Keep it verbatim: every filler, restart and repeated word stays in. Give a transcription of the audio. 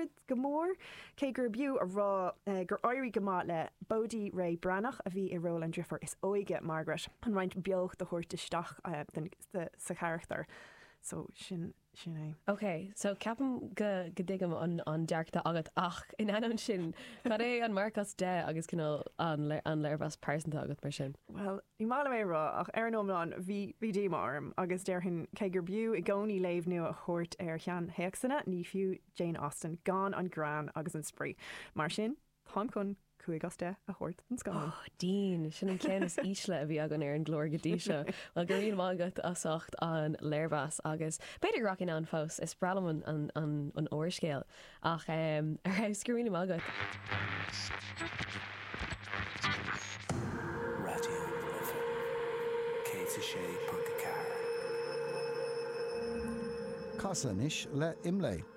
cuid go mór cé gur biú a rá uh, gur airí go má le Bodie Ray Branach a bhí i ról an drifer is óige Margaret an roint beoch de chuirteisteach uh, sa charachtar. So sin sin é. Ok, so ceapam go go digam an an dearchta agat ach in an sin cad é an marcas de agus cinál an an leirbas persanta agat mar sin. Well, ní mála mé rá ach ar an omláin bhí bhí démarm agus deir hin cé gur biú i gcóí léimh nua a chóirt ar chean héachsanna ní fiú Jane Austen gan an gran agus an sprí. Mar sin, tám chun cuaig as de a chóirt an scaman. Oh, Dín, sin an ceannas ísle a bhí agan ar an glór go dtí seo. Well, gur íon mágat asacht an leirbas agus beidir rockin an fós is bralaman an an an óirscéal ach um, ar haus gur íon mágat. Radio Cé sé punt car. Casa inis le imlé.